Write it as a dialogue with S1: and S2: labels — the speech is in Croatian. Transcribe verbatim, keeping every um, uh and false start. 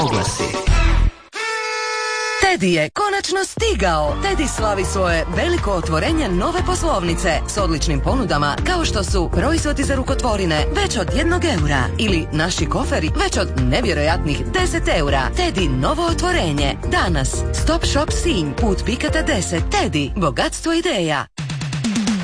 S1: Oglasi.
S2: Teddy je konačno stigao. Teddy slavi svoje veliko otvorenje nove poslovnice s odličnim ponudama kao što su proizvodi za rukotvorine već od jednog eura ili naši koferi već od nevjerojatnih deset eura. Teddy novo otvorenje. Danas. Stop Shop Sinj, put Pikata deset. Teddy, bogatstvo ideja.